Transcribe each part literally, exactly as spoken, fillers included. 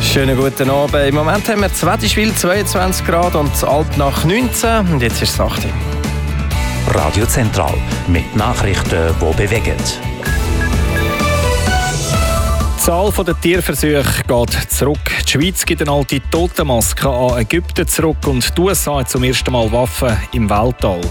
Schönen guten Abend. Im Moment haben wir Zwetischwil zweiundzwanzig Grad und Altnach neunzehn. Und jetzt ist es acht Uhr. Radio Zentral mit Nachrichten, die bewegen. Die Zahl der Tierversuche geht zurück. Die Schweiz gibt eine alte Totenmaske an Ägypten zurück und die U S A hat zum ersten Mal Waffen im Weltall.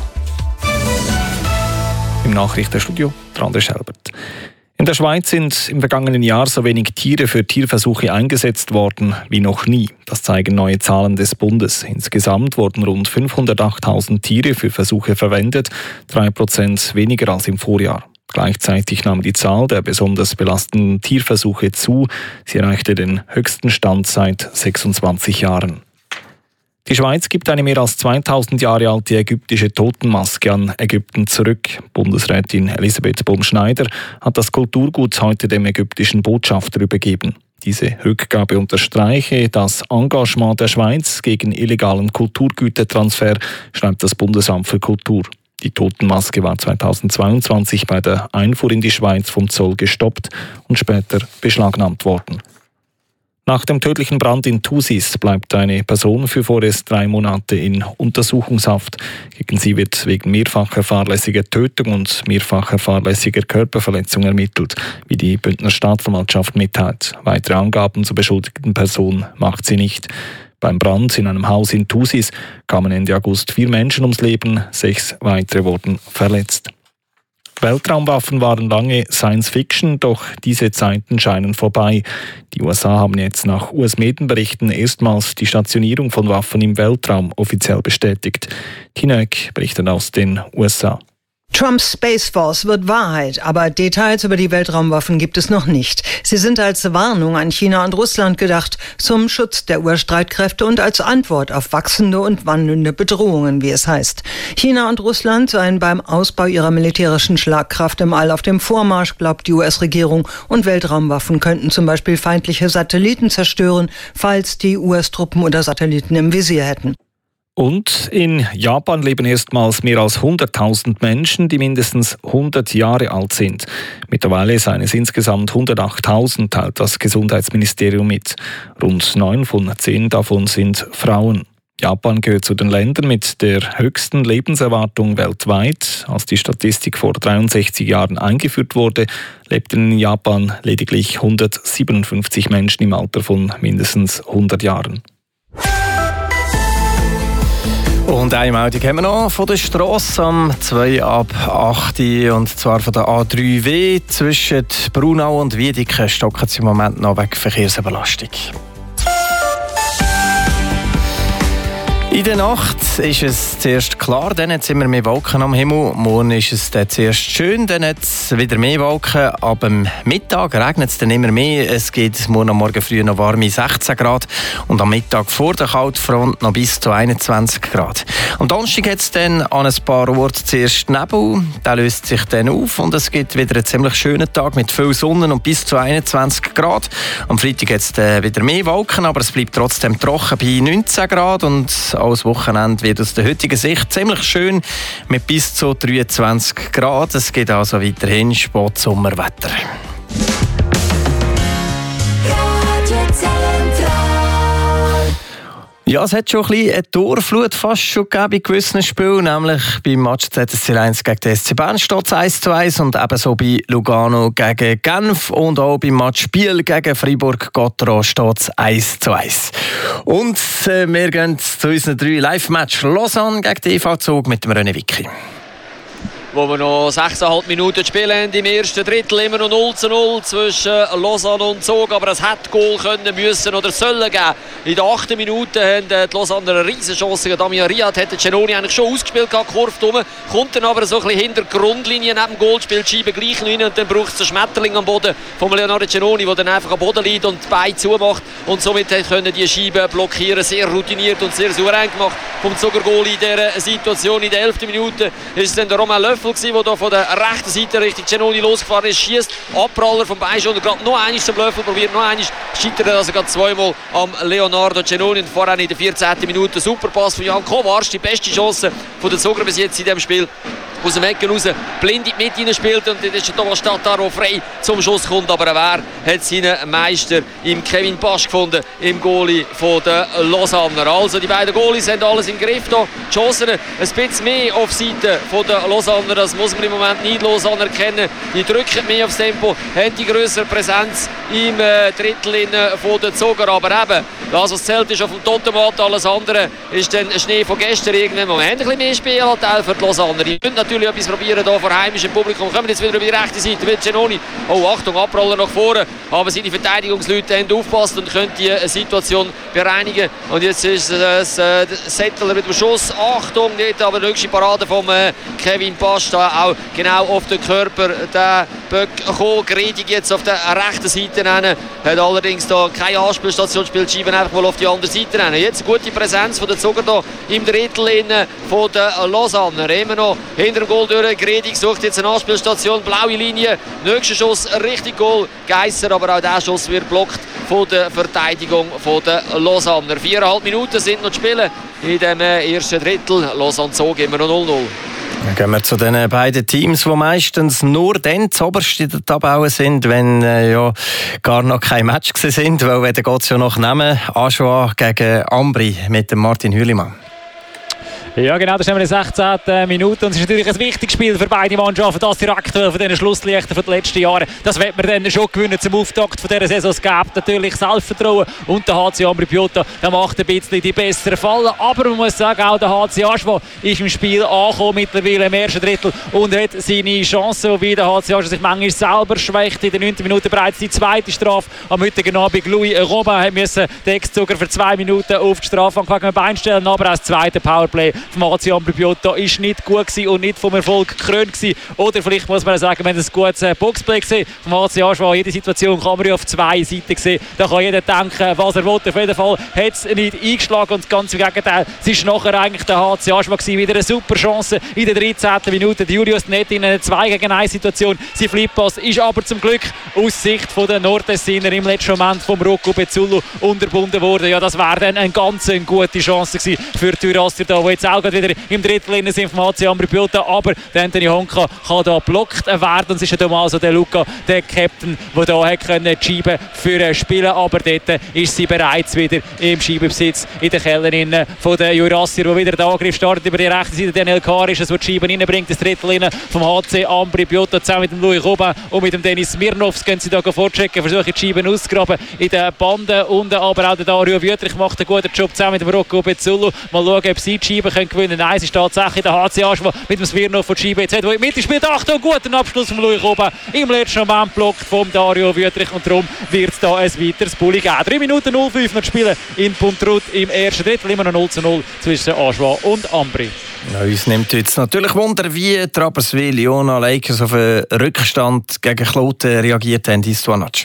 Im Nachrichtenstudio André Schelbert. In der Schweiz sind im vergangenen Jahr so wenig Tiere für Tierversuche eingesetzt worden wie noch nie. Das zeigen neue Zahlen des Bundes. Insgesamt wurden rund fünfhundertachttausend Tiere für Versuche verwendet, drei Prozent weniger als im Vorjahr. Gleichzeitig nahm die Zahl der besonders belastenden Tierversuche zu. Sie erreichte den höchsten Stand seit sechsundzwanzig Jahren. Die Schweiz gibt eine mehr als zweitausend Jahre alte ägyptische Totenmaske an Ägypten zurück. Bundesrätin Elisabeth Bohm-Schneider hat das Kulturgut heute dem ägyptischen Botschafter übergeben. Diese Rückgabe unterstreiche das Engagement der Schweiz gegen illegalen Kulturgütertransfer, schreibt das Bundesamt für Kultur. Die Totenmaske war zweitausendzweiundzwanzig bei der Einfuhr in die Schweiz vom Zoll gestoppt und später beschlagnahmt worden. Nach dem tödlichen Brand in Thusis bleibt eine Person für vorerst drei Monate in Untersuchungshaft. Gegen sie wird wegen mehrfacher fahrlässiger Tötung und mehrfacher fahrlässiger Körperverletzung ermittelt, wie die Bündner Staatsanwaltschaft mitteilt. Weitere Angaben zur beschuldigten Person macht sie nicht. Beim Brand in einem Haus in Thusis kamen Ende August vier Menschen ums Leben, sechs weitere wurden verletzt. Weltraumwaffen waren lange Science-Fiction, doch diese Zeiten scheinen vorbei. Die U S A haben jetzt nach U S-Medienberichten erstmals die Stationierung von Waffen im Weltraum offiziell bestätigt. Tina Eck berichtet aus den U S A. Trumps Space Force wird Wahrheit, aber Details über die Weltraumwaffen gibt es noch nicht. Sie sind als Warnung an China und Russland gedacht, zum Schutz der Urstreitkräfte und als Antwort auf wachsende und wandelnde Bedrohungen, wie es heißt. China und Russland seien beim Ausbau ihrer militärischen Schlagkraft im All auf dem Vormarsch, glaubt die U S-Regierung, und Weltraumwaffen könnten zum Beispiel feindliche Satelliten zerstören, falls die U S-Truppen oder Satelliten im Visier hätten. Und in Japan leben erstmals mehr als hunderttausend Menschen, die mindestens hundert Jahre alt sind. Mittlerweile seien es insgesamt hundertachttausend, teilt das Gesundheitsministerium mit. Rund neun von zehn davon sind Frauen. Japan gehört zu den Ländern mit der höchsten Lebenserwartung weltweit. Als die Statistik vor dreiundsechzig Jahren eingeführt wurde, lebten in Japan lediglich hundertsiebenundfünfzig Menschen im Alter von mindestens hundert Jahren. Und eine Meldung haben wir noch von der Strasse am zwei ab acht und zwar von der A drei W. Zwischen Brunau und Wiedeke stocken sie im Moment noch wegen Verkehrsüberlastung. In der Nacht ist es zuerst klar, dann hat es immer mehr Wolken am Himmel. Morgen ist es dann zuerst schön, dann hat es wieder mehr Wolken. Ab dem Mittag regnet es dann immer mehr. Es geht morgen am Morgen früh noch warme sechzehn Grad und am Mittag vor der Kaltfront noch bis zu einundzwanzig Grad. Am Donnerstag hat es dann an ein paar Orten zuerst Nebel. Der löst sich dann auf und es gibt wieder einen ziemlich schönen Tag mit viel Sonne und bis zu einundzwanzig Grad. Am Freitag hat es dann wieder mehr Wolken, aber es bleibt trotzdem trocken bei neunzehn Grad und als Wochenende wird aus der heutigen Sicht ziemlich schön mit bis zu dreiundzwanzig Grad. Es geht also weiterhin Spätsommerwetter. Ja, es hat schon ein bisschen eine Torflut fast schon gegeben bei gewissen Spielen, nämlich beim Match Z S C eins gegen den S C Bern steht es eins zu eins und ebenso bei Lugano gegen Genf und auch beim Match Biel gegen Fribourg-Gotteron steht es eins zu eins. Und äh, wir gehen zu unseren drei Live-Match Lausanne gegen die E V Zug mit dem René Wicki. Wo wir noch sechseinhalb Minuten spielen haben im ersten Drittel, immer noch null zu null zwischen Lausanne und Zug, aber es hätte Goal können, müssen oder sollen geben. In der achten Minute haben die Lausanne eine riesen Chance. Damian Riad hätte Genoni eigentlich schon ausgespielt, kurvt um, kommt dann aber so ein bisschen hinter die Grundlinie neben dem Goal, spielt die Scheibe gleich noch rein und dann braucht es einen Schmetterling am Boden von Leonardo Genoni, der dann einfach am Boden liegt und die Beine zumacht und somit können die Scheibe blockieren. Sehr routiniert und sehr souverän gemacht vom Zuger Goal in dieser Situation. In der elften Minute ist es dann der Romain Löffel, der hier von der rechten Seite Richtung Genoni losgefahren ist, schießt Abpraller vom Bein und gerade noch einmal zum Löffel probiert, noch einmal scheitert er also gerade zweimal am Leonardo Genoni und vorher in der vierzehnten Minute Superpass von Jan Kovacs, die beste Chance von der Zuger bis jetzt in diesem Spiel. aus dem Ecken raus blind in die Mitte hineinspielt und dann ist der Thomas Tatar, der frei zum Schuss kommt, aber wer hat seinen Meister im Kevin Pasch gefunden, im Goalie von der Lausanner. Also die beiden Goalies haben alles im Griff da. Die Chancen ein bisschen mehr auf Seite von der Lausanner, das muss man im Moment nicht Lausanner kennen. Die drücken mehr aufs Tempo, haben die größere Präsenz im äh, Drittel in, äh, von der Zoger, aber eben, das was zählt ist auf dem Totemat, alles andere ist dann Schnee von gestern irgendwann. Wir haben ein bisschen mehr Spielanteil für die Lausanner. Die müssen natürlich etwas probieren hier vor heimischem Publikum. Kommen jetzt wieder über die rechte Seite, wird Genoni. Oh, Achtung, Abroller nach vorne. Aber seine Verteidigungsleute haben aufgepasst und können die Situation bereinigen. Und jetzt ist es äh, Settler mit dem Schuss. Achtung, dort aber die höchste Parade von äh, Kevin Pasch. Da auch genau auf den Körper der Böck gekommen. Gredig jetzt auf der rechten Seite rennen. Hat allerdings da keine Anspielstation, spielt Scheiben einfach mal auf die andere Seite rennen. Jetzt eine gute Präsenz von der Zucker da im Drittel in, von der Lausanner. Immer noch hinter dem Goal durch. Gredig sucht jetzt eine Anspielstation. Blaue Linie. Nächster Schuss, richtig Goal. Geisser, aber auch dieser Schuss wird blockt von der Verteidigung von der Lausanner. Viereinhalb Minuten sind noch zu spielen in dem ersten Drittel. Lausanne zog immer noch null null. Dann gehen wir zu den beiden Teams, die meistens nur dann zuoberst in der Tabelle sind, wenn äh, ja gar noch kein Match sind, weil dann geht es ja noch nehmen. Ajoie gegen Ambri mit dem Martin Hürlimann. Ja genau, das ist in der sechzehnten Minute und es ist natürlich ein wichtiges Spiel für beide Mannschaften, das direkt von diesen Schlusslichtern von den letzten Jahren. Das wird man dann schon gewinnen zum Auftakt von dieser Saison. Es gibt natürlich Selbstvertrauen und der H C Ambri Piotta, der macht ein bisschen die besseren Fallen, aber man muss sagen, auch der H C Ajoie ist im Spiel angekommen mittlerweile im ersten Drittel und hat seine Chancen, wobei der H C Ajoie sich manchmal selber schwächt. In der neunten Minute bereits die zweite Strafe am heutigen Abend. Louis Robin musste den Ex-Zuger für zwei Minuten auf die Strafe gegen Bein stellen, aber auch das zweite Powerplay vom H C Ambri Piotta ist nicht gut gewesen und nicht vom Erfolg gekrönt gewesen. Oder vielleicht muss man sagen, wenn es ein gutes Boxplay gesehen vom H C Ajoie, jede Situation kann man ja auf zwei Seiten sehen. Da kann jeder denken, was er will. Auf jeden Fall hat es nicht eingeschlagen und das ganze Gegenteil. Es war nachher eigentlich der H C Ajoie gewesen. Wieder eine super Chance in der dreizehnten Minute. Julius Nett in einer zwei gegen eins Situation. Sein Flippass ist aber zum Glück aus Sicht von der Nordtessiner im letzten Moment vom Rocco Bezzullo unterbunden worden. Ja, das wäre dann eine ganz eine gute Chance gewesen für die Jurassier da, wo jetzt auch wieder im Drittel sind vom H C Ambri Piotta, aber der Anthony Honka kann da geblockt werden und es ist ja Tommaso De Luca, der Captain, der da hat können die Scheibe für spielen, aber dort ist sie bereits wieder im Scheibebesitz in den Kellern von den Jurassier, wo wieder der Angriff startet über die rechte Seite. Daniel Carr ist es, der die Scheibe reinbringt, das Drittel vom H C Ambri Piotta zusammen mit dem Louis Robin und mit dem Dennis Smirnovs können sie da vorchecken, versuchen die Scheiben auszugraben in den Banden unten, aber auch der Dario Wüthrich macht einen guten Job zusammen mit dem Rocco Bezzullo. Mal schauen, ob sie die Scheiben können gewinnen. Nein, es ist tatsächlich der H C Ajoie mit dem Smirnov von Scheibe jetzt hat, der in die Mitte spielt. Achtung, guten Abschluss von Louis Robin. Im letzten Moment blockt vom Dario Wüthrich und darum wird es da ein weiteres Bulli geben. drei Minuten null fünf noch zu spielen in Puntrut im ersten Drittel. Immer noch null zu null zwischen Ajoie und Ambri. Ja, uns nimmt jetzt natürlich Wunder, wie die Rapperswil-Jona Lakers auf einen Rückstand gegen Kloten reagiert haben. Istuanac.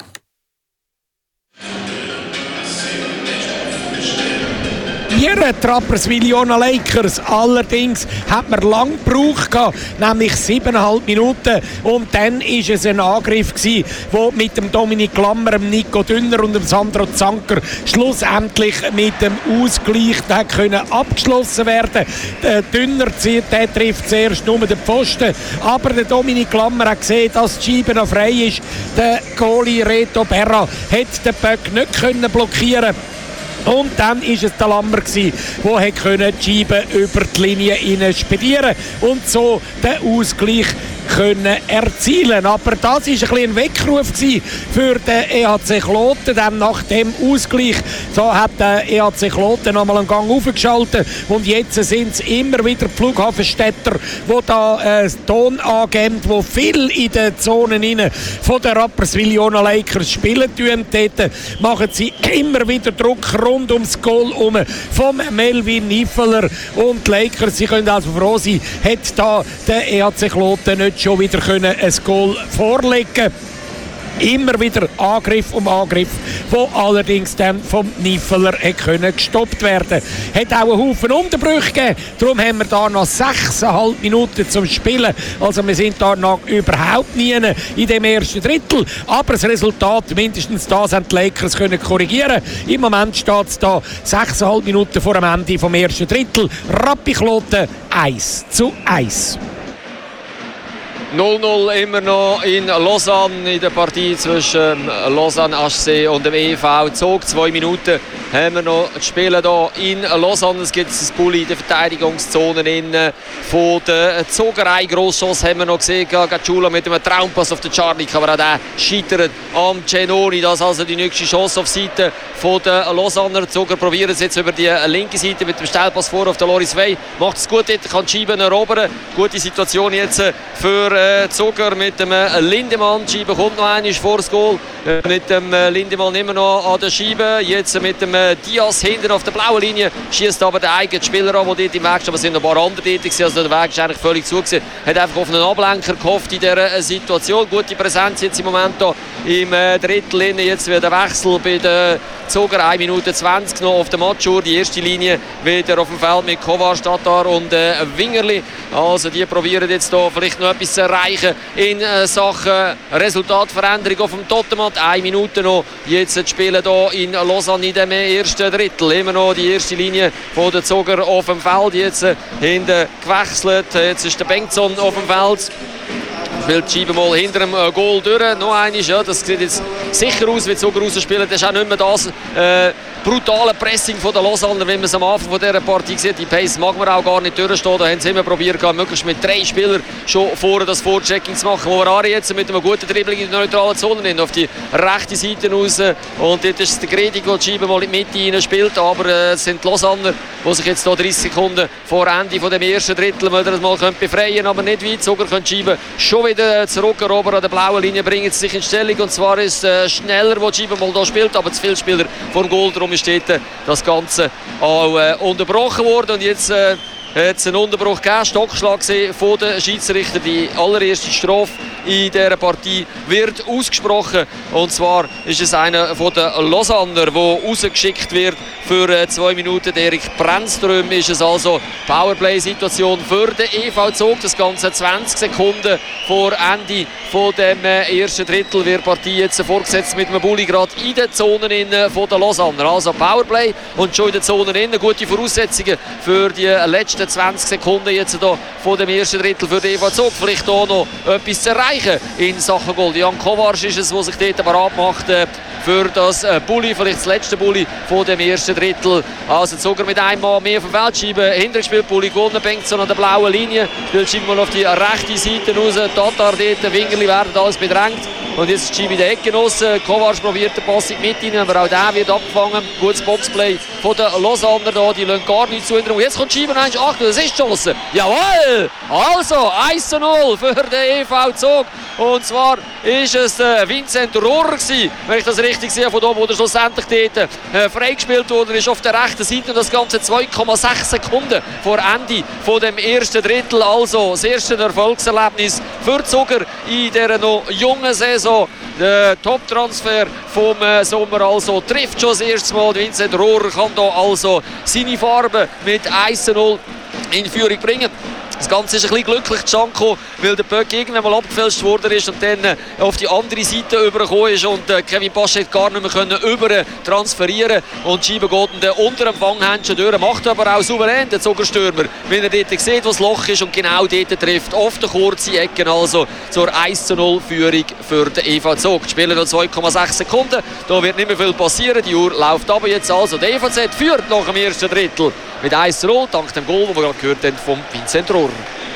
Wir, die Rapperswil-Jona Lakers, allerdings hat man lang gebraucht, nämlich siebeneinhalb Minuten. Und dann war es ein Angriff, der mit dem Dominik Lammer, dem Nico Dünner und dem Sandro Zanker schlussendlich mit dem Ausgleich können abgeschlossen werden. Der Dünner der trifft zuerst nur den Pfosten, aber der Dominik Lammer hat gesehen, dass die Scheibe noch frei ist. Der Goalie Reto Berra hat den Böck nicht können blockieren. Und dann war es der Lammer, der die Scheibe über die Linie spedieren und so den Ausgleich können erzielen. Aber das war ein bisschen ein Weckruf für den E H C Kloten. Dann nach dem Ausgleich so hat der E H C Kloten nochmal einen Gang aufgeschaltet. Und jetzt sind es immer wieder die Flughafenstädter, die da äh, Ton angeben, die viel in den Zonen rein von der Rapperswil-Jona Lakers spielen tun. Dort machen sie immer wieder Druck rund ums Goal um vom Melvin Niffeler. Und die Lakers, sie können also froh sein, hat da der E H C Kloten nicht schon wieder können ein Goal vorlegen. Immer wieder Angriff um Angriff, wo allerdings dann vom Niffeler können gestoppt werden. Hat auch einen Haufen Unterbrüche gegeben. Darum haben wir da noch sechseinhalb Minuten zum Spielen. Also wir sind da noch überhaupt nie in dem ersten Drittel. Aber das Resultat, mindestens das, haben die Lakers können korrigieren. Im Moment steht es da sechseinhalb Minuten vor dem Ende vom ersten Drittel. Rappi Kloten eins zu eins. null null immer noch in Lausanne in der Partie zwischen Lausanne H C und dem E V Zug. Zwei Minuten haben wir noch zu spielen hier in Lausanne. Es gibt ein Bulli in der Verteidigungszone innen von der Zogerei. Grossschuss haben wir noch gesehen. Gacciulo mit einem Traumpass auf den Charlie, aber auch der scheitert am Cenoni. Das ist also die nächste Chance auf Seite von der Lausanner. Zoger probieren es jetzt über die linke Seite mit dem Stellpass vor auf den Loris Wey. Macht es gut, dort kann die Scheibe erobern. Gute Situation jetzt für äh, Zoger mit dem äh, Lindemann. Die Scheibe kommt noch einmal vor das Goal. Äh, mit dem äh, Lindemann immer noch an der Scheibe. Jetzt mit dem äh, Diaz hinten auf der blauen Linie. Schießt aber der eigene Spieler an, der dort im Weg steht. Aber es sind noch ein paar andere tätig. Also der Weg ist eigentlich völlig zugesehen. Hat einfach auf einen Ablenker gehofft in dieser äh, Situation. Gute Präsenz jetzt im Moment hier im äh, Drittel. Jetzt wieder der Wechsel bei der Zoger. eine Minute zwanzig noch auf der Matchuhr. Die erste Linie wieder auf dem Feld mit Kovar, Tatar und äh, Wingerli. Also die probieren jetzt hier vielleicht noch etwas zu erreichen in äh, Sachen Resultatveränderung auf dem Totemat. Eine Minute noch jetzt zu spielen hier in Lausanne in dem ersten Drittel. Immer noch die erste Linie von der Zoger auf dem Feld. Jetzt äh, hinten gewechselt. Jetzt ist der Bengtson auf dem Feld. Spielt die Scheibe mal hinter dem Goal durch. Noch einmal, ja, das sieht jetzt sicher aus, wie Zoger rausspielen. Das ist auch nicht mehr das äh, brutale Pressing von der Lausanner, wie man es am Anfang von dieser Partie sieht. Die Pace mag man auch gar nicht durchstehen. Da haben sie immer probiert, möglichst mit drei Spielern schon vorher das Vorchecking zu machen. Movarari jetzt mit einem guten Dribbling in der neutralen Zone auf die rechte Seite raus. Und dort ist es der Gredig, der die Scheibe mal in die Mitte rein spielt. Aber äh, es sind die Lausanner, die sich jetzt hier dreißig Sekunden vor Ende von dem ersten Drittel das mal befreien können. Aber nicht weit. Zoger können die Scheibe schon wieder zurückerobern an der blauen Linie, bringen sie sich in Stellung. Und zwar ist es äh, schneller, wo die Scheibe mal da spielt. Aber zu viele Spieler vor dem Goal. Darum ist dort das Ganze auch äh, unterbrochen worden. Und jetzt äh, hat es einen Unterbruch gegeben, Stockschlag von den Schiedsrichter. Die allererste Strafe in dieser Partie wird ausgesprochen. Und zwar ist es einer von den Lausanner, der rausgeschickt wird für äh, zwei Minuten. Der Erik Brennström ist es also. Powerplay-Situation für den E V Zug. Das Ganze zwanzig Sekunden vor Ende von dem äh, ersten Drittel wird die Partie jetzt vorgesetzt mit einem Bulli gerade in den Zonen innen von den Lausanner. Also Powerplay und schon in den Zonen innen. Gute Voraussetzungen für die letzten zwanzig Sekunden jetzt hier von dem ersten Drittel für den E V Zug. Vielleicht auch noch etwas zu erreichen in Sachen Goal. Jan Kovac ist es, der sich dort bereit macht äh, für das äh, Bulli, vielleicht das letzte Bulli von dem ersten Drittel. Also Zoger mit einem Mann mehr auf dem Feld, Scheibe hinter gespielt, Bulli gewonnen, Bengtson an der blauen Linie, spielt Scheibe mal auf die rechte Seite raus, Tatar dort, Wingerli werden alles bedrängt. Und jetzt ist die Scheibe in der Ecke raus. Kovac probiert den Pass in die Mitte rein, aber auch der wird abgefangen. Gutes Boxplay von den Lausanner da, die lassen gar nichts zu. Und jetzt kommt die Scheibe rein, Achtung, das ist die Chance. Jawohl! Also, eins zu null für den E V Zug. Und zwar ist es äh, Vincent Rohrer gewesen, wenn ich das richtig sehe, von da, wo er schlussendlich dort äh, freigespielt wurde. Er ist auf der rechten Seite und das Ganze zwei Komma sechs Sekunden vor Ende von dem ersten Drittel. Also das erste Erfolgserlebnis für Zoger in dieser noch jungen Saison. Der Top-Transfer vom äh, Sommer also trifft schon das erste Mal. Vincent Rohrer kann da also seine Farbe mit eins zu null in Führung bringen. Das Ganze ist ein bisschen glücklich zustande gekommen, weil der Böck irgendwann mal abgefälscht worden ist und dann äh, auf die andere Seite übergekommen ist und äh, Kevin Paschet gar nicht mehr können über transferieren und die Scheibe geht dann unter dem Fanghändchen durch, macht aber auch souverän den Zogerstürmer, wenn er dort sieht, wo das Loch ist und genau dort trifft, auf der kurzen Ecke, also zur eins zu null Führung für den E V Zug. Die Spieler noch zwei Komma sechs Sekunden, da wird nicht mehr viel passieren, die Uhr läuft aber jetzt also. Der E V Z führt nach dem ersten Drittel mit eins zu null, dank dem Goal, das wir gerade gehört haben vom Vincent Rohrer.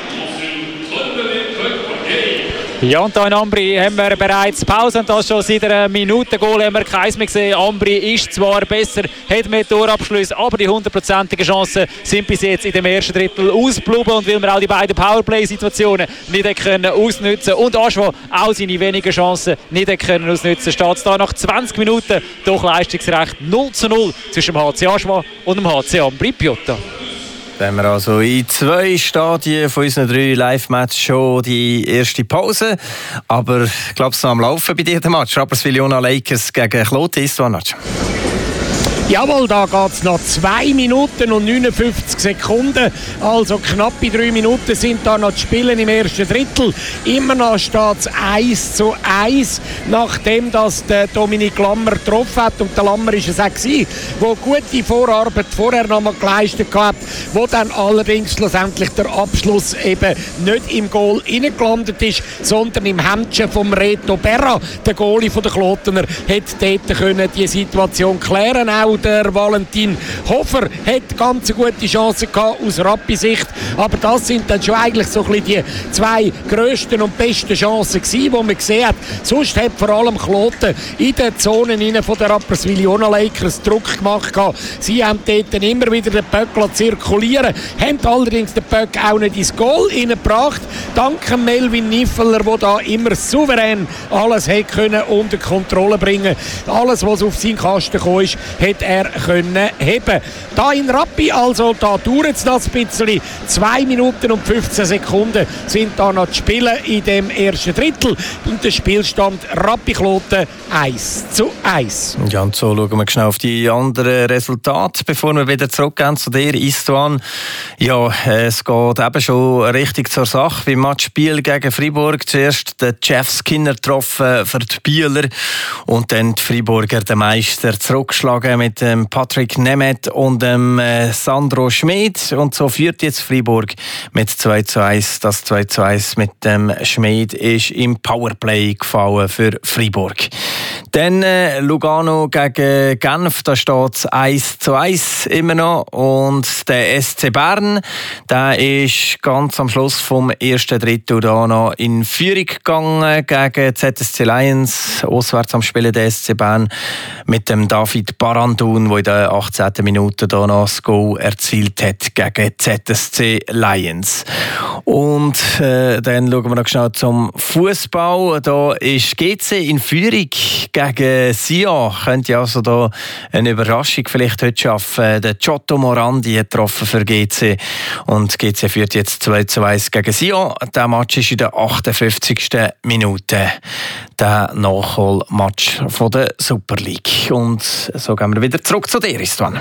Ja, und hier in Ambri haben wir bereits Pause und das schon seit einer Minute. Goal haben wir keins mehr gesehen. Ambri ist zwar besser, hat mehr Torabschlüsse, aber die hundertprozentigen Chancen sind bis jetzt in dem ersten Drittel ausgeblieben. Und weil wir auch die beiden Powerplay-Situationen nicht können ausnutzen und Aschwa auch seine wenigen Chancen nicht können ausnutzen, steht es da nach zwanzig Minuten doch leistungsrecht null zu null zwischen dem H C Aschwa und dem H C Ambri Piotta. Dann haben wir also in zwei Stadien von unseren drei Live-Matches schon die erste Pause. Aber ich glaube, es ist noch am Laufen bei diesem Match. Rapperswil-Jona Lakers gegen Kloten Istvanatsch. Jawohl, da geht es noch zwei Minuten und neunundfünfzig Sekunden. Also knappe drei Minuten sind da noch zu spielen im ersten Drittel. Immer noch steht es eins zu eins, nachdem das der Dominik Lammer getroffen hat. Und der Lammer war es auch gewesen, der gute Vorarbeit vorher noch mal geleistet hat, wo dann allerdings schlussendlich der Abschluss eben nicht im Goal reingelandet ist, sondern im Händchen vom Reto Berra. Der Goalie von der Klotener hätte dort können die Situation klären. Auch der Valentin Hofer hat ganz gute Chancen gehabt aus Rappi-Sicht. Aber das sind dann schon eigentlich so ein bisschen die zwei grössten und besten Chancen gewesen, die man gesehen hat. Sonst hat vor allem Kloten in den Zonen von der Rapperswil-Jona Lakers Druck gemacht gehabt. Sie haben dort immer wieder den Böck zirkulieren, haben allerdings den Böck auch nicht ins Goal reingebracht. Dank Melvin Niffeler, der da immer souverän alles hat können unter Kontrolle bringen. Alles, was auf seinen Kasten gekommen ist, hat er können heben. Da in Rappi, also da dauert es das ein bisschen. zwei Minuten und fünfzehn Sekunden sind da noch zu spielen in dem ersten Drittel. Und der Spielstand Rappi-Kloten eins zu eins. Ja, und so schauen wir schnell auf die anderen Resultate, bevor wir wieder zurückgehen zu dir, Istvan. Ja, es geht eben schon richtig zur Sache. Beim Matchspiel gegen Freiburg zuerst der Jeff Skinner getroffen für die Bieler und dann die Freiburger den Meister zurückgeschlagen mit dem Patrick Nemeth und dem Sandro Schmid. Und so führt jetzt Freiburg mit zwei zu eins. Das zwei zu eins mit dem Schmid ist im Powerplay gefallen für Freiburg. Dann äh, Lugano gegen Genf, da steht es eins zu eins immer noch. Und der S C Bern, der ist ganz am Schluss vom ersten Drittel da noch in Führung gegangen gegen Z S C Lions. Auswärts am Spielen der S C Bern mit dem David Barandun, der in der achtzehnten Minute da noch das Goal erzielt hat gegen Z S C Lions. Und äh, dann schauen wir noch schnell zum Fußball. Da ist G C in Führung gegen Sion. Könnte also da eine Überraschung vielleicht heute schaffen. Der Giotto Morandi hat getroffen für G C. Und G C führt jetzt zwei zu eins gegen Sion. Der Match ist in der achtundfünfzigsten Minute. Der Nachholmatch von der Super League. Und so gehen wir wieder zurück zu dir, Istvan.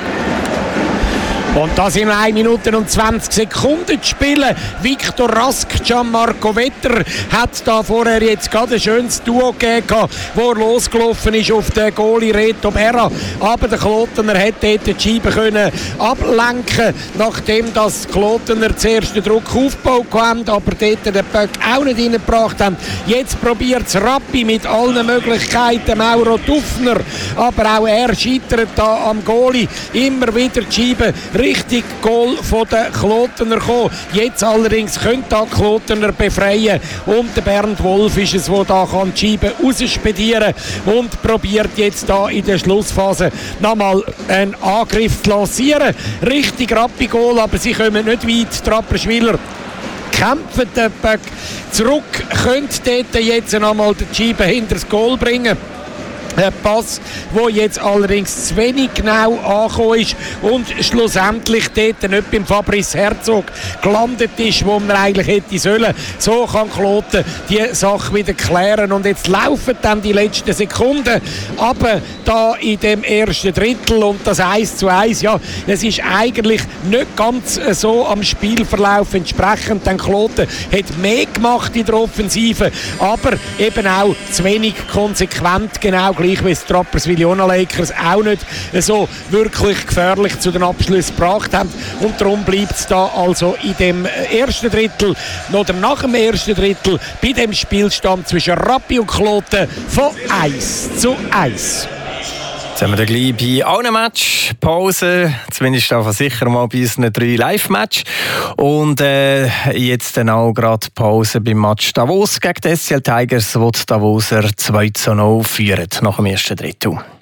Und das in eine Minute und zwanzig Sekunden zu spielen. Viktor Rask, Gianmarco Vetter hat da vorher jetzt gerade ein schönes Duo gegeben, wo er losgelaufen ist auf den Goalie Reto Berra. Aber der Klotener hat dort die Scheibe können ablenken, nachdem das Klotener zuerst den Druck aufgebaut haben, aber dort den Böck auch nicht reingebracht haben. Jetzt probiert es Rappi mit allen Möglichkeiten, Mauro Dufner, aber auch er scheitert da am Goalie. Immer wieder die Scheibe richtig Goal von den Klotener kommen. Jetzt allerdings könnte da Klotener befreien und der Bernd Wolf ist es, der da kann die Scheibe rausspedieren und probiert jetzt da in der Schlussphase nochmal einen Angriff zu lancieren. Richtig Rappi-Goal, aber sie kommen nicht weit. Die Rapperswiler kämpfen den Böck zurück, könnte dort jetzt nochmal die Scheibe hinter das Goal bringen. Ein Pass, der jetzt allerdings zu wenig genau angekommen ist und schlussendlich dort nicht beim Fabrice Herzog gelandet ist, wo man eigentlich hätte sollen. So kann Kloten die Sache wieder klären. Und jetzt laufen dann die letzten Sekunden aber da in dem ersten Drittel und das eins zu eins, ja, es ist eigentlich nicht ganz so am Spielverlauf entsprechend. Denn Kloten hat mehr gemacht in der Offensive, aber eben auch zu wenig konsequent, genau gleich wie es die Rapperswil-Jona Lakers auch nicht so wirklich gefährlich zu den Abschlüssen gebracht haben. Und darum bleibt es da also in dem ersten Drittel oder nach dem ersten Drittel bei dem Spielstand zwischen Rappi und Kloten von eins zu eins. Jetzt haben wir dann gleich bei allen Match Pause, zumindest einfach sicher mal bei unseren drei Live-Match. Und äh, jetzt dann auch gerade Pause beim Match Davos gegen die S C L Tigers, wo die Davoser zwei zu null führen nach dem ersten Drittel.